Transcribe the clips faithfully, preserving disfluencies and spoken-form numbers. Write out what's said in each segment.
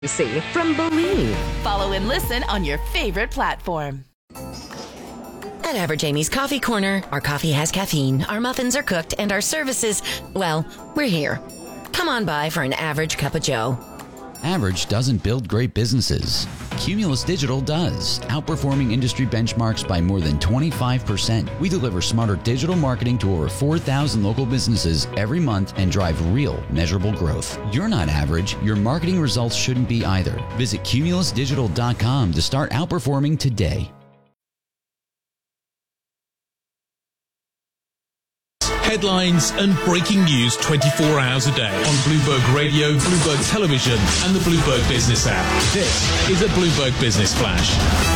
See from Believe. Follow and listen on your favorite platform. At Average Amy's Coffee Corner, our coffee has caffeine, our muffins are cooked, and our services, well, we're here. Come on by for an average cup of joe. Average doesn't build great businesses. Cumulus Digital does, outperforming industry benchmarks by more than twenty-five percent. We deliver smarter digital marketing to over four thousand local businesses every month and drive real, measurable growth. You're not average. Your marketing results shouldn't be either. Visit cumulus digital dot com to start outperforming today. Headlines and breaking news twenty-four hours a day on Bloomberg Radio, Bloomberg Television, and the Bloomberg Business app. This is a Bloomberg Business Flash.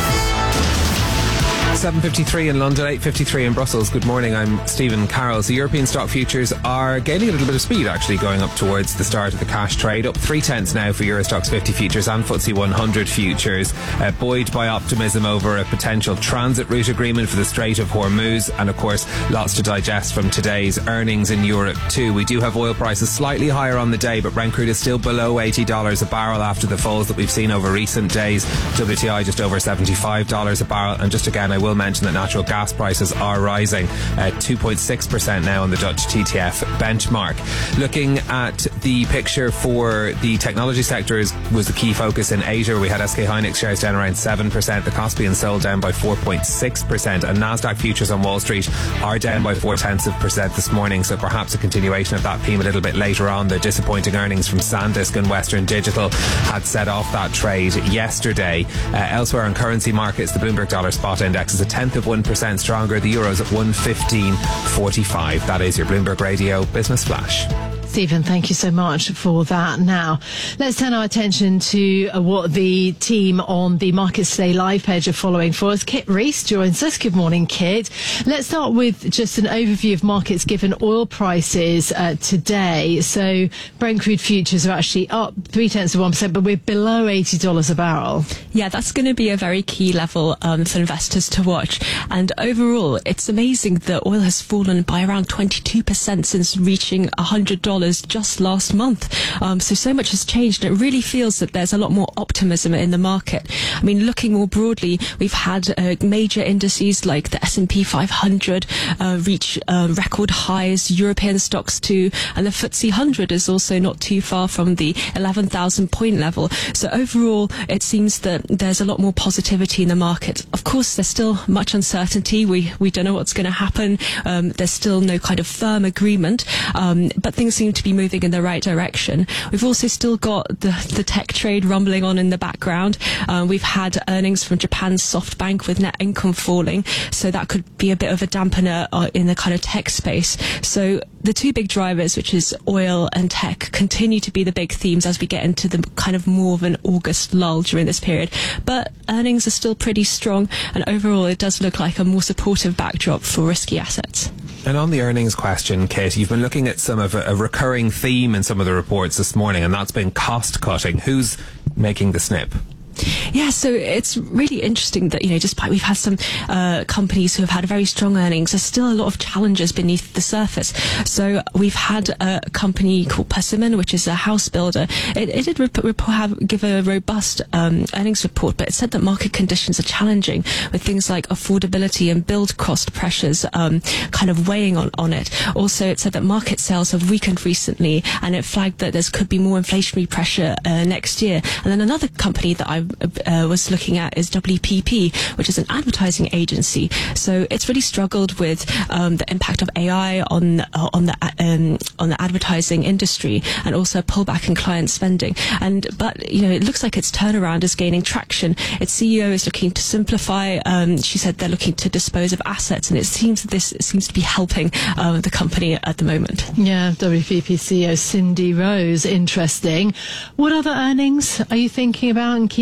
seven fifty-three in London, eight fifty-three in Brussels. Good morning, I'm Stephen Carroll. So European stock futures are gaining a little bit of speed, actually, going up towards the start of the cash trade. Up three tenths now for Eurostoxx fifty futures and F T S E one hundred futures, uh, buoyed by optimism over a potential transit route agreement for the Strait of Hormuz. And of course, lots to digest from today's earnings in Europe too. We do have oil prices slightly higher on the day, but Brent crude is still below eighty dollars a barrel after the falls that we've seen over recent days. W T I just over seventy-five dollars a barrel. And just again, I will mention that natural gas prices are rising at two point six percent now on the Dutch T T F benchmark. Looking at the picture for the technology sector is, was the key focus in Asia, where we had S K Hynix shares down around seven percent, the Kospian sold down by four point six percent, and Nasdaq futures on Wall Street are down by four tenths of percent this morning, so perhaps a continuation of that theme a little bit later on. The disappointing earnings from SanDisk and Western Digital had set off that trade yesterday. Uh, elsewhere on currency markets, the Bloomberg Dollar Spot Index is a tenth of one percent stronger. The Euro's at one fifteen forty-five. That is your Bloomberg Radio Business Flash. Stephen, thank you so much for that. Now, let's turn our attention to uh, what the team on the Markets Today live page are following for us. Kit Rees joins us. Good morning, Kit. Let's start with just an overview of markets given oil prices uh, today. So Brent crude futures are actually up three tenths of one percent, but we're below eighty dollars a barrel. Yeah, that's going to be a very key level um, for investors to watch. And overall, it's amazing that oil has fallen by around twenty-two percent since reaching one hundred dollars just last month. Um, so, so much has changed. And it really feels that there's a lot more optimism in the market. I mean, looking more broadly, we've had uh, major indices like the S and P five hundred uh, reach uh, record highs, European stocks too, and the F T S E one hundred is also not too far from the eleven thousand point level. So overall, it seems that there's a lot more positivity in the market. Of course, there's still much uncertainty. We we don't know what's going to happen. Um, there's still no kind of firm agreement, um, but things seem to be moving in the right direction. We've also still got the, the tech trade rumbling on in the background. Um, we've had earnings from Japan's SoftBank with net income falling, so that could be a bit of a dampener uh, in the kind of tech space. So the two big drivers, which is oil and tech, continue to be the big themes as we get into the kind of more of an August lull during this period. But earnings are still pretty strong, and overall it does look like a more supportive backdrop for risky assets. And on the earnings question, Kate, you've been looking at some of a, a recurring theme in some of the reports this morning, and that's been cost cutting. Who's making the snip? Yeah, so it's really interesting that, you know, despite we've had some uh, companies who have had very strong earnings, there's still a lot of challenges beneath the surface. So we've had a company called Persimmon, which is a house builder. It, it did rep- rep- have, give a robust um, earnings report, but it said that market conditions are challenging with things like affordability and build cost pressures um, kind of weighing on, on it. Also, it said that market sales have weakened recently, and it flagged that there could be more inflationary pressure uh, next year. And then another company that I Uh, was looking at is W P P, which is an advertising agency. So it's really struggled with um, the impact of A I on uh, on the um, on the advertising industry, and also a pullback in client spending. And but you know, it looks like its turnaround is gaining traction. Its C E O is looking to simplify. Um, she said they're looking to dispose of assets, and it seems that this seems to be helping uh, the company at the moment. Yeah, W P P C E O Cindy Rose. Interesting. What other earnings are you thinking about and keeping tabs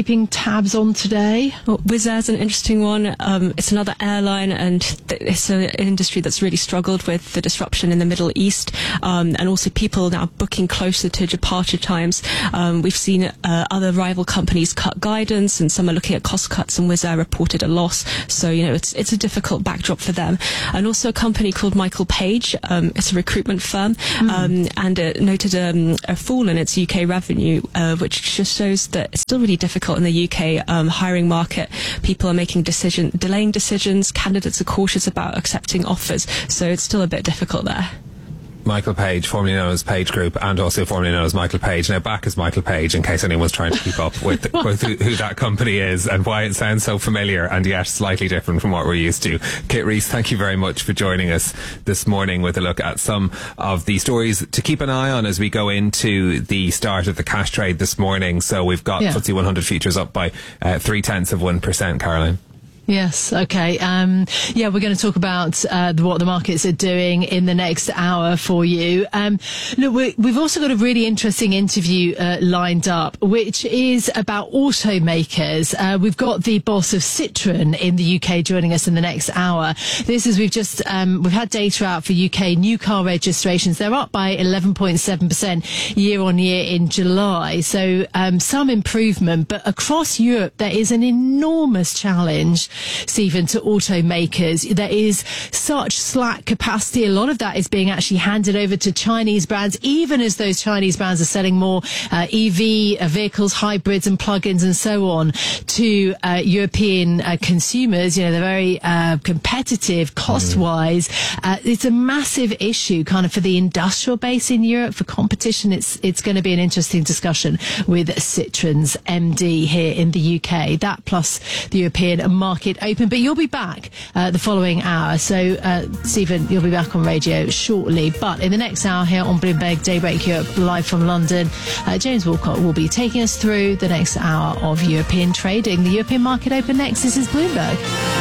tabs on today? Well, Wizz Air is an interesting one. Um, it's another airline, and th- it's a, an industry that's really struggled with the disruption in the Middle East, um, and also people now booking closer to departure times. Um, we've seen uh, other rival companies cut guidance, and some are looking at cost cuts, and Wizz Air reported a loss. So, you know, it's it's a difficult backdrop for them. And also a company called Michael Page. Um, it's a recruitment firm, mm. um, and it noted um, a fall in its U K revenue, uh, which just shows that it's still really difficult in the U K um, hiring market. People are making decision, delaying decisions. Candidates are cautious about accepting offers, so it's still a bit difficult there. Michael Page, formerly known as Page Group, and also formerly known as Michael Page, now back as Michael Page, in case anyone's trying to keep up with, with who, who that company is and why it sounds so familiar and yet slightly different from what we're used to. Kit Rees, thank you very much for joining us this morning with a look at some of the stories to keep an eye on as we go into the start of the cash trade this morning. So we've got yeah. F T S E one hundred futures up by uh, three tenths of one percent, Caroline. Yes, okay. Um, yeah, we're going to talk about uh, what the markets are doing in the next hour for you. Um, look, we, we've also got a really interesting interview uh, lined up, which is about automakers. Uh, we've got the boss of Citroën in the U K joining us in the next hour. This is, we've just, um, we've had data out for U K new car registrations. They're up by eleven point seven percent year on year in July. So um, some improvement, but across Europe, there is an enormous challenge, Stephen, to automakers. There is such slack capacity. A lot of that is being actually handed over to Chinese brands, even as those Chinese brands are selling more uh, E V uh, vehicles, hybrids and plug-ins and so on to uh, European uh, consumers. You know, they're very uh, competitive cost-wise. Uh, it's a massive issue kind of for the industrial base in Europe. For competition, it's it's going to be an interesting discussion with Citroën's M D here in the U K. That plus the European market open, but you'll be back uh, the following hour. So, uh, Stephen, you'll be back on radio shortly. But in the next hour here on Bloomberg Daybreak Europe, live from London, uh, James Walcott will be taking us through the next hour of European trading. The European market open next. This is Bloomberg.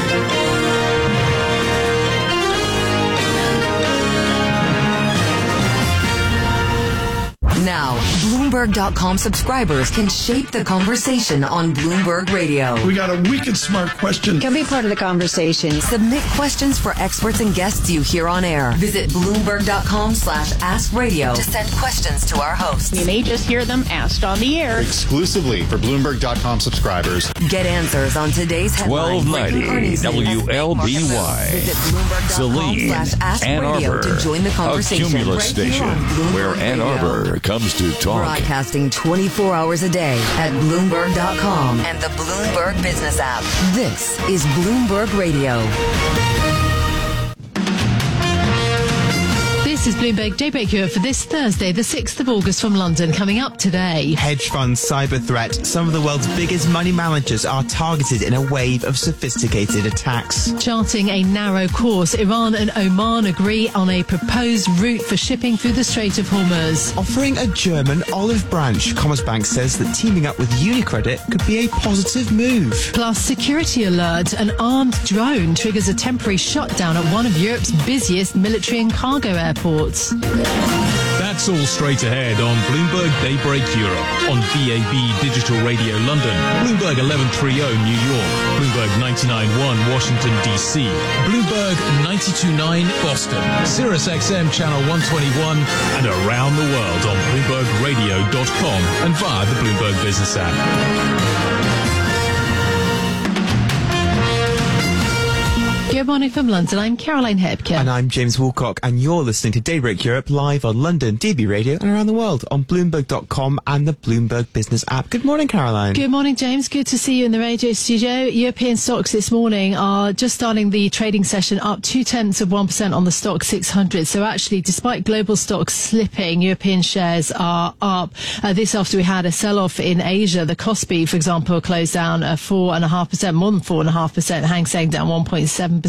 Now, Bloomberg dot com subscribers can shape the conversation on Bloomberg Radio. We got a wicked smart question. Can be part of the conversation. Submit questions for experts and guests you hear on air. Visit Bloomberg dot com slash ask radio to send questions to our hosts. You may just hear them asked on the air. Exclusively for Bloomberg dot com subscribers. Get answers on today's headlines. twelve ninety W L B Y. Visit Bloomberg dot com slash ask radio to join the conversation. A Cumulus station where Ann Arbor comes to talk. Broadcasting twenty-four hours a day at Bloomberg dot com and the Bloomberg Business app. This is Bloomberg Radio. This is Bloomberg Daybreak Europe for this Thursday, the sixth of August from London. Coming up today. Hedge funds, cyber threat. Some of the world's biggest money managers are targeted in a wave of sophisticated attacks. Charting a narrow course, Iran and Oman agree on a proposed route for shipping through the Strait of Hormuz. Offering a German olive branch, Commerzbank says that teaming up with UniCredit could be a positive move. Plus, security alert. An armed drone triggers a temporary shutdown at one of Europe's busiest military and cargo airports. That's all straight ahead on Bloomberg Daybreak Europe, on B A B Digital Radio London, Bloomberg eleven thirty New York, Bloomberg ninety-nine point one Washington D C, Bloomberg ninety-two point nine Boston, Sirius X M Channel one twenty-one, and around the world on Bloomberg Radio dot com and via the Bloomberg Business app. Good morning from London. I'm Caroline Hebke. And I'm James Woolcock, and you're listening to Daybreak Europe live on London, D B Radio, and around the world on Bloomberg dot com and the Bloomberg Business app. Good morning, Caroline. Good morning, James. Good to see you in the radio studio. European stocks this morning are just starting the trading session up two tenths of one percent on the stock six hundred. So actually, despite global stocks slipping, European shares are up. Uh, this after we had a sell-off in Asia. The Kospi, for example, closed down uh, four and a half percent, more than four and a half percent. Hang Seng down one point seven percent.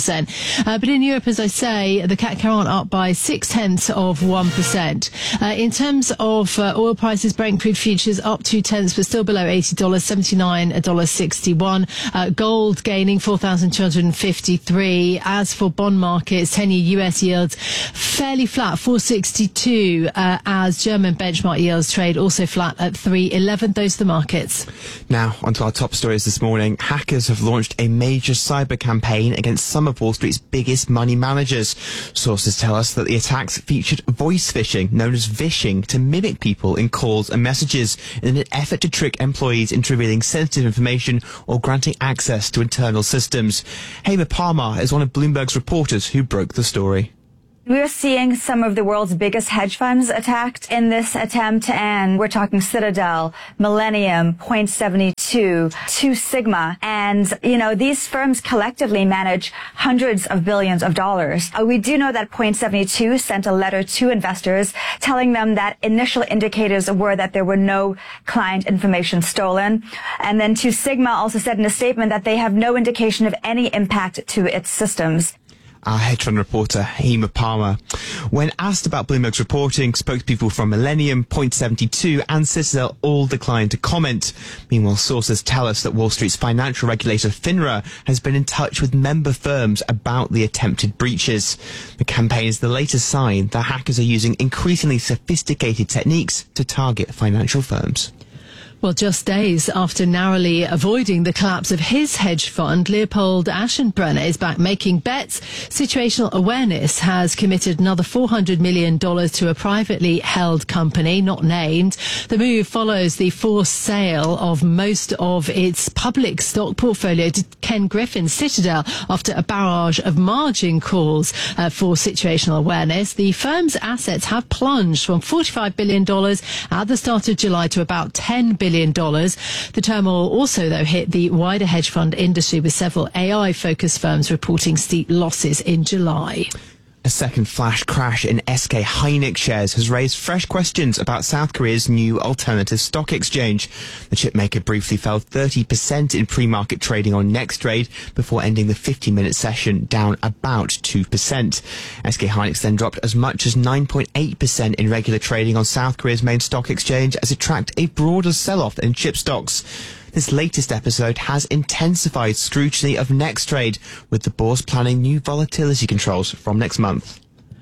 percent. Uh, but in Europe, as I say, the C A C Quarante up by six tenths of one percent. Uh, in terms of uh, oil prices, Brent crude futures up two tenths, but still below eighty dollars, seventy-nine dollars sixty-one. Uh, gold gaining four thousand two hundred fifty-three. As for bond markets, ten-year U S yields fairly flat, four sixty-two, uh, as German benchmark yields trade also flat at three eleven. Those are the markets. Now, onto our top stories this morning. Hackers have launched a major cyber campaign against some of Wall Street's biggest money managers. Sources tell us that the attacks featured voice phishing, known as vishing, to mimic people in calls and messages in an effort to trick employees into revealing sensitive information or granting access to internal systems. Hema Parmar is one of Bloomberg's reporters who broke the story. We're seeing some of the world's biggest hedge funds attacked in this attempt, and we're talking Citadel, Millennium, Point seventy-two, Two Sigma, and, you know, these firms collectively manage hundreds of billions of dollars. Uh, we do know that Point seventy-two sent a letter to investors telling them that initial indicators were that there were no client information stolen. And then Two Sigma also said in a statement that they have no indication of any impact to its systems. Our hedge fund reporter, Hema Parmar. When asked about Bloomberg's reporting, spokespeople from Millennium, Point seventy-two and Citadel all declined to comment. Meanwhile, sources tell us that Wall Street's financial regulator FINRA has been in touch with member firms about the attempted breaches. The campaign is the latest sign that hackers are using increasingly sophisticated techniques to target financial firms. Well, just days after narrowly avoiding the collapse of his hedge fund, Leopold Aschenbrenner is back making bets. Situational Awareness has committed another four hundred million dollars to a privately held company, not named. The move follows the forced sale of most of its public stock portfolio to Ken Griffin's Citadel after a barrage of margin calls uh, for Situational Awareness. The firm's assets have plunged from forty-five billion dollars at the start of July to about ten billion dollars. The turmoil also, though, hit the wider hedge fund industry, with several A I-focused firms reporting steep losses in July. A second flash crash in S K Hynix shares has raised fresh questions about South Korea's new alternative stock exchange. The chipmaker briefly fell thirty percent in pre-market trading on Nextrade before ending the fifty-minute session down about two percent. S K Hynix then dropped as much as nine point eight percent in regular trading on South Korea's main stock exchange as it tracked a broader sell-off in chip stocks. This latest episode has intensified scrutiny of Nextrade, with the bourse planning new volatility controls from next month.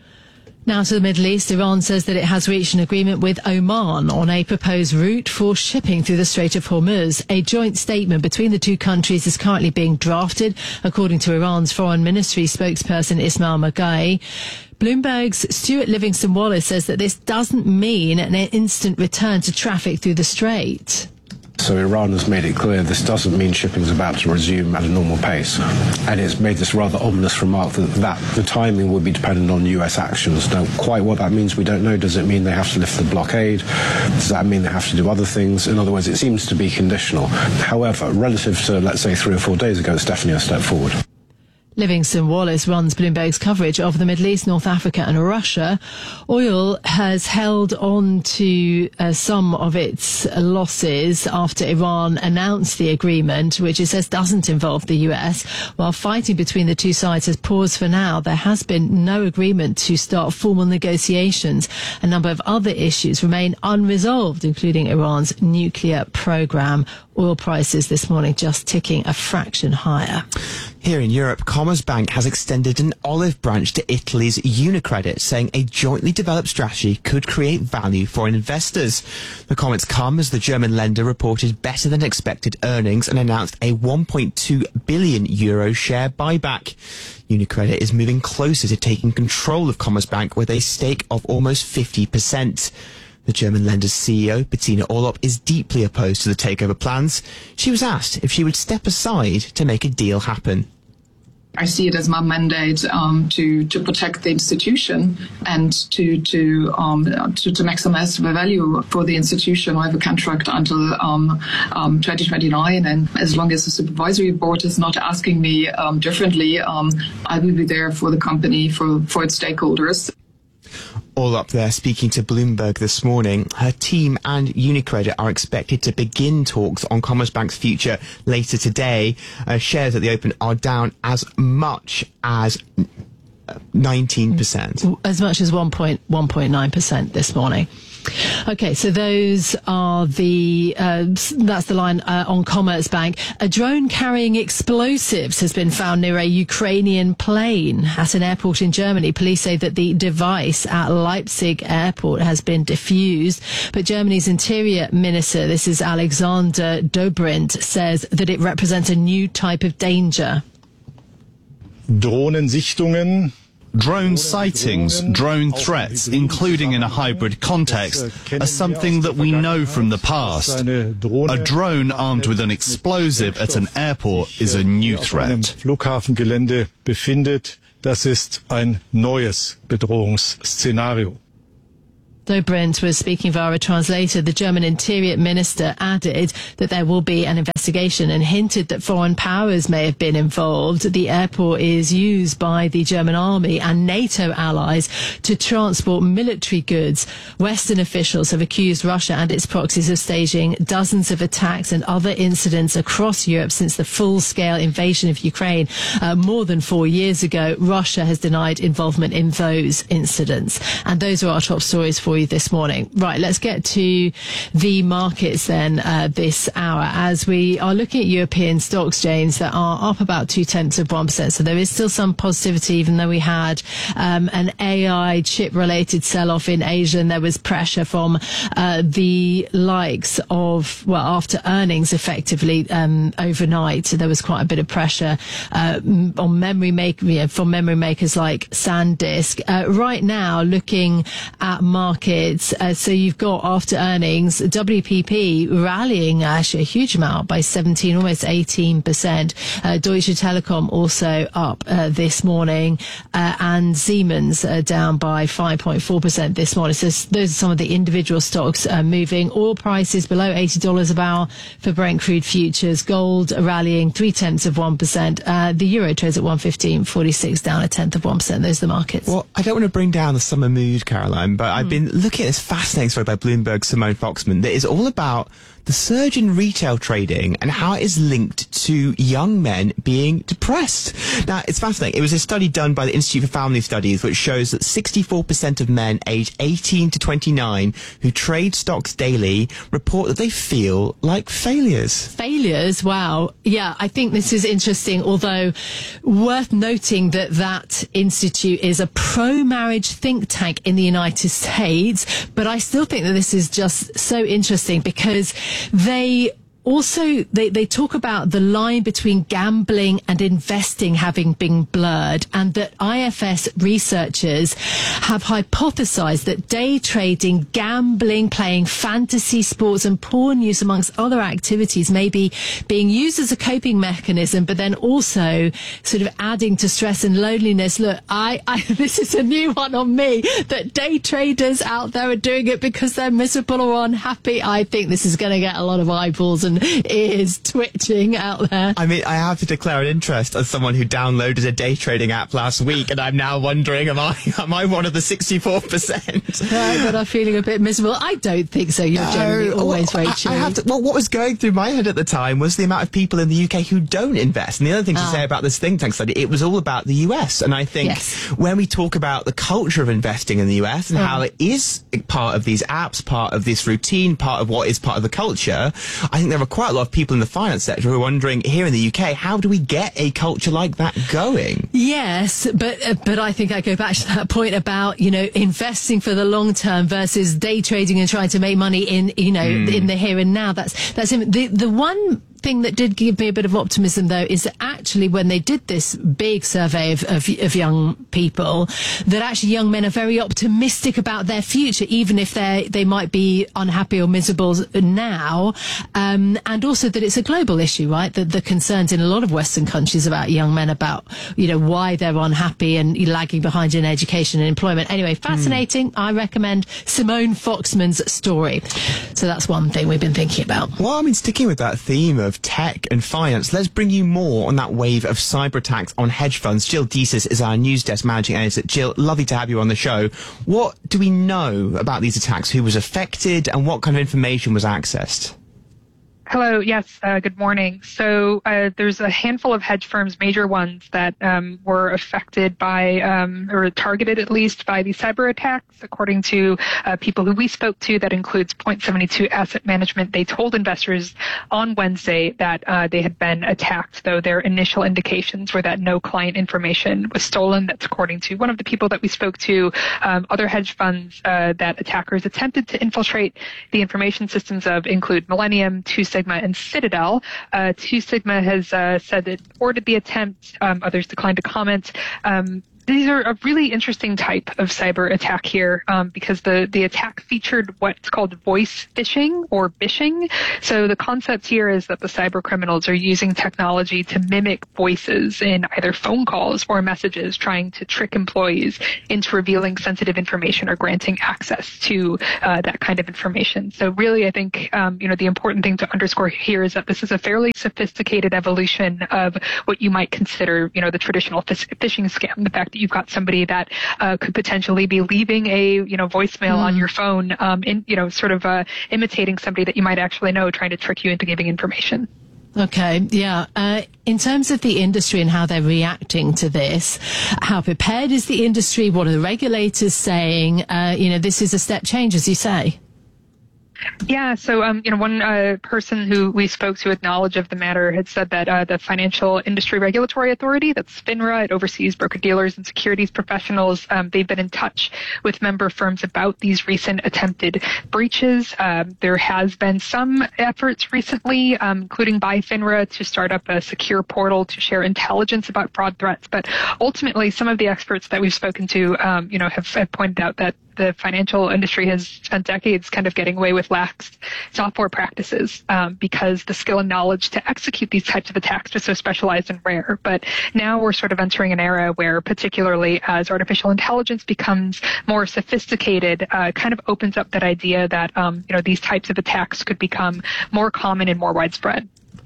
Now to the Middle East. Iran says that it has reached an agreement with Oman on a proposed route for shipping through the Strait of Hormuz. A joint statement between the two countries is currently being drafted, according to Iran's Foreign Ministry spokesperson Ismail Maghai. Bloomberg's Stuart Livingston-Wallace says that this doesn't mean an instant return to traffic through the strait. So Iran has made it clear this doesn't mean shipping is about to resume at a normal pace. And it's made this rather ominous remark that, that the timing would be dependent on U S actions. Now, quite what that means, we don't know. Does it mean they have to lift the blockade? Does that mean they have to do other things? In other words, it seems to be conditional. However, relative to, let's say, three or four days ago, it's definitely a step forward. Livingston-Wallace runs Bloomberg's coverage of the Middle East, North Africa and Russia. Oil has held on to uh, some of its losses after Iran announced the agreement, which it says doesn't involve the U S. While fighting between the two sides has paused for now, there has been no agreement to start formal negotiations. A number of other issues remain unresolved, including Iran's nuclear program. Oil prices this morning just ticking a fraction higher. Here in Europe, Commerzbank has extended an olive branch to Italy's Unicredit, saying a jointly developed strategy could create value for investors. The comments come as the German lender reported better than expected earnings and announced a one point two billion euro share buyback. Unicredit is moving closer to taking control of Commerzbank with a stake of almost fifty percent. The German lender's C E O, Bettina Orlopp, is deeply opposed to the takeover plans. She was asked if she would step aside to make a deal happen. I see it as my mandate um, to to protect the institution and to to um, to, to maximize the value for the institution. I have a contract until um, um, twenty twenty-nine, and as long as the supervisory board is not asking me um, differently, um, I will be there for the company, for for its stakeholders. all up there speaking to Bloomberg this morning. Her team and UniCredit are expected to begin talks on Commerzbank's future later today. Uh, shares at the open are down as much as nineteen percent. As much as one point nine percent this morning. Okay, so those are the, uh, that's the line uh, on Commerzbank. A drone carrying explosives has been found near a Ukrainian plane at an airport in Germany. Police say that the device at Leipzig airport has been defused, but Germany's interior minister, this is Alexander Dobrindt, says that it represents a new type of danger. Drohnensichtungen. Drone sightings, drone threats, including in a hybrid context, are something that we know from the past. A drone armed with an explosive at an airport is a new threat. Flughafengelände befindet, das ist ein neues Bedrohungsszenario. Dobrindt was speaking via a translator. The German Interior Minister added that there will be an investigation and hinted that foreign powers may have been involved. The airport is used by the German army and NATO allies to transport military goods. Western officials have accused Russia and its proxies of staging dozens of attacks and other incidents across Europe since the full-scale invasion of Ukraine uh, more than four years ago. Russia has denied involvement in those incidents. And those are our top stories for you this morning. Right, let's get to the markets then uh, this hour as we are looking at European stocks, James, that are up about two tenths of one percent. So there is still some positivity, even though we had um, an A I chip related sell-off in Asia, and there was pressure from uh, the likes of, well, after earnings effectively um, overnight. So there was quite a bit of pressure uh, on memory make, you know, from memory makers like SanDisk. Uh, right now, looking at markets, uh, so you've got after earnings, W P P rallying actually a huge amount by seventeen, almost eighteen percent. Uh, Deutsche Telekom also up uh, this morning, uh, and Siemens uh, down by five point four percent this morning. So those are some of the individual stocks uh, moving. Oil prices below eighty dollars a barrel for Brent crude futures. Gold rallying three tenths of one percent. Uh, the euro trades at one fifteen forty-six, down a tenth of one percent. Those are the markets. Well, I don't want to bring down the summer mood, Caroline, but mm. I've been looking at this fascinating story by Bloomberg's Simone Foxman that is all about the surge in retail trading and how it is linked to young men being depressed. Now, it's fascinating. It was a study done by the Institute for Family Studies which shows that sixty-four percent of men aged eighteen to twenty-nine who trade stocks daily report that they feel like failures. Failures? Wow. Yeah, I think this is interesting, although worth noting that that institute is a pro-marriage think tank in the United States, but I still think that this is just so interesting because they also, they, they talk about the line between gambling and investing having been blurred, and that I F S researchers have hypothesized that day trading, gambling, playing fantasy sports and porn use, amongst other activities, may be being used as a coping mechanism, but then also sort of adding to stress and loneliness. Look, I, I this is a new one on me, that day traders out there are doing it because they're miserable or unhappy. I think this is going to get a lot of eyeballs and ears twitching out there. I mean, I have to declare an interest as someone who downloaded a day trading app last week, and I'm now wondering, am I am I one of the sixty-four percent? Uh, that are feeling a bit miserable? I don't think so. You're no, generally always well, very cheery. I, I have to, well, what was going through my head at the time was the amount of people in the U K who don't invest. And the other thing to ah. say about this think tank study, it was all about the U S. And I think yes. when we talk about the culture of investing in the U S and mm. how it is part of these apps, part of this routine, part of what is part of the culture, I think there are quite a lot of people in the finance sector who are wondering, here in the U K, how do we get a culture like that going? Yes, but uh, but I think I go back to that point about, you know, investing for the long term versus day trading and trying to make money in, you know, mm. in the here and now. That's that's the the one thing that did give me a bit of optimism, though, is that actually when they did this big survey of, of, of young people, that actually young men are very optimistic about their future, even if they they might be unhappy or miserable now, um, and also that it's a global issue, right? That the concerns in a lot of Western countries about young men, about, you know, why they're unhappy and lagging behind in education and employment. Anyway, fascinating. Mm. I recommend Simone Foxman's story. So that's one thing we've been thinking about. Well, I mean, sticking with that theme of of tech and finance. Let's bring you more on that wave of cyber attacks on hedge funds. Jill Deesis is our news desk managing editor. Jill, lovely to have you on the show. What do we know about these attacks? Who was affected and what kind of information was accessed? Hello. Yes. Uh, good morning. So uh, there's a handful of hedge firms, major ones, that um, were affected by um, or targeted at least by these cyber attacks. According to uh, people who we spoke to, that includes Point seventy-two Asset Management. They told investors on Wednesday that uh, they had been attacked, though their initial indications were that no client information was stolen. That's according to one of the people that we spoke to. Um, other hedge funds uh, that attackers attempted to infiltrate the information systems of include Millennium, Two Sigma, and Citadel. Uh, Two Sigma has uh, said it thwarted the attempt. Um, others declined to comment. Um, These are a really interesting type of cyber attack here um, because the, the attack featured what's called voice phishing or bishing. So the concept here is that the cyber criminals are using technology to mimic voices in either phone calls or messages, trying to trick employees into revealing sensitive information or granting access to uh, that kind of information. So really, I think, um, you know, the important thing to underscore here is that this is a fairly sophisticated evolution of what you might consider, you know, the traditional phishing scam. The fact that you've got somebody that uh, could potentially be leaving a, you know, voicemail mm. on your phone, um, in, you know, sort of uh, imitating somebody that you might actually know, trying to trick you into giving information. Okay, yeah. Uh, in terms of the industry and how they're reacting to this, how prepared is the industry? What are the regulators saying? Uh, you know, this is a step change, as you say. Yeah, so um, you know, one uh, person who we spoke to with knowledge of the matter had said that uh, the Financial Industry Regulatory Authority, that's FINRA, it oversees broker-dealers and securities professionals. Um, they've been in touch with member firms about these recent attempted breaches. Um, there has been some efforts recently, um, including by FINRA, to start up a secure portal to share intelligence about fraud threats. But ultimately, some of the experts that we've spoken to, um, you know, have, have pointed out that the financial industry has spent decades kind of getting away with lax software practices um, because the skill and knowledge to execute these types of attacks is so specialized and rare. But now we're sort of entering an era where, particularly as artificial intelligence becomes more sophisticated, uh, kind of opens up that idea that um, you know, these types of attacks could become more common and more widespread.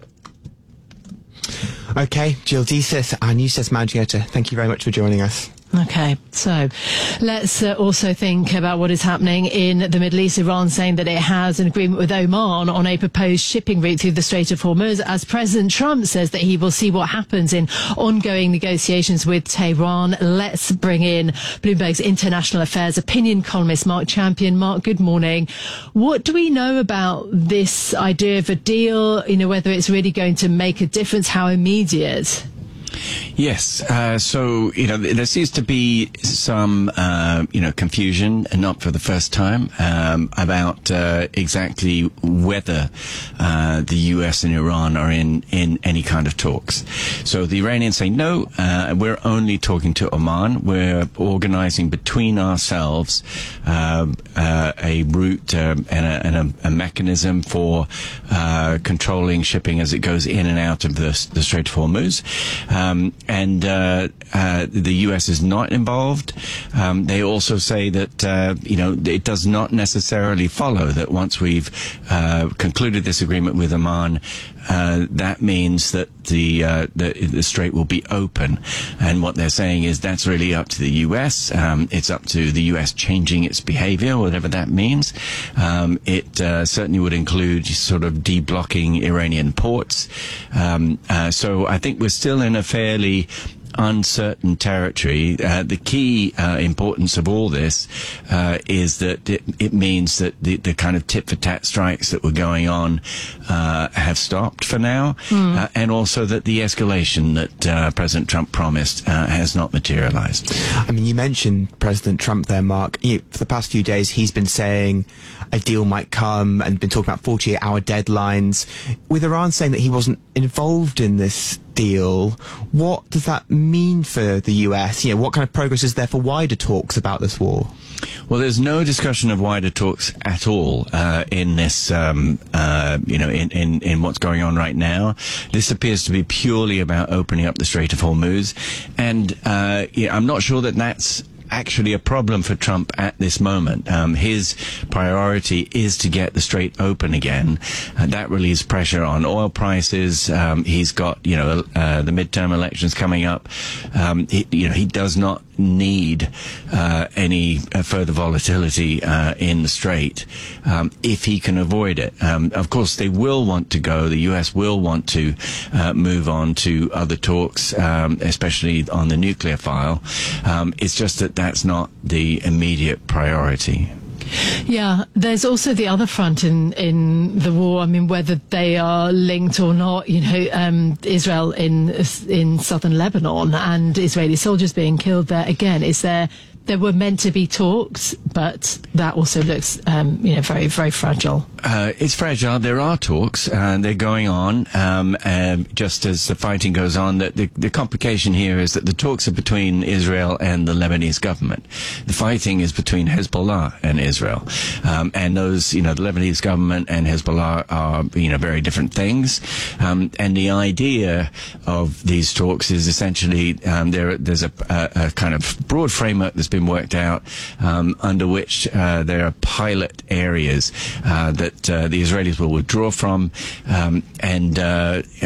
Okay, Jill Deesis, our news desk managing editor, thank you very much for joining us. Okay, so let's uh, also think about what is happening in the Middle East. Iran saying that it has an agreement with Oman on a proposed shipping route through the Strait of Hormuz, as President Trump says that he will see what happens in ongoing negotiations with Tehran. Let's bring in Bloomberg's international affairs opinion columnist, Mark Champion. Mark, good morning. What do we know about this idea of a deal? You know, whether it's really going to make a difference, how immediate? Yes. Uh, so, you know, there seems to be some, uh, you know, confusion, and not for the first time, um, about uh, exactly whether uh, the U S and Iran are in, in any kind of talks. So the Iranians say, no, uh, we're only talking to Oman. We're organizing between ourselves uh, uh, a route uh, and, a, and a, a mechanism for uh, controlling shipping as it goes in and out of the, the Strait of Hormuz. Um, and uh, uh, the U S is not involved. Um, they also say that, uh, you know, it does not necessarily follow that once we've uh, concluded this agreement with Oman, uh, that means that the, uh, the the strait will be open. And what they're saying is that's really up to the U S. Um, it's up to the U S changing its behavior, whatever that means. Um, it uh, certainly would include sort of deblocking Iranian ports. Um, uh, so I think we're still in a fairly uncertain territory. Uh, the key uh, importance of all this uh, is that it, it means that the, the kind of tit-for-tat strikes that were going on uh, have stopped for now, mm. uh, and also that the escalation that uh, President Trump promised uh, has not materialized. I mean, you mentioned President Trump there, Mark. You know, for the past few days, he's been saying a deal might come and been talking about forty-eight hour deadlines. With Iran saying that he wasn't involved in this deal, what does that mean for the U S? You know, what kind of progress is there for wider talks about this war? Well, there's no discussion of wider talks at all uh, in this, um, uh, you know, in, in, in what's going on right now. This appears to be purely about opening up the Strait of Hormuz. And uh, yeah, I'm not sure that that's actually a problem for Trump at this moment. Um, his priority is to get the Strait open again, and that relieves pressure on oil prices. Um, he's got, you know, uh, the midterm elections coming up. Um, he, you know, he does not need uh, any uh, further volatility uh, in the Strait um, if he can avoid it. Um, of course, they will want to go. The U S will want to uh, move on to other talks, um, especially on the nuclear file. Um, it's just that that's not the immediate priority. Yeah, there's also the other front in, in the war. I mean, whether they are linked or not, you know, um, Israel in in southern Lebanon and Israeli soldiers being killed there. Again, is there there were meant to be talks, but that also looks, um, you know, very, very fragile. Uh, it's fragile. There are talks, and they're going on. Um, uh, just as the fighting goes on, the, the, the complication here is that the talks are between Israel and the Lebanese government. The fighting is between Hezbollah and Israel, um, and those, you know, the Lebanese government and Hezbollah are, you know, very different things. Um, and the idea of these talks is essentially um, there. There's a, a, a kind of broad framework that's been worked out um, under which uh, there are pilot areas uh, that uh, the Israelis will withdraw from, um, and uh,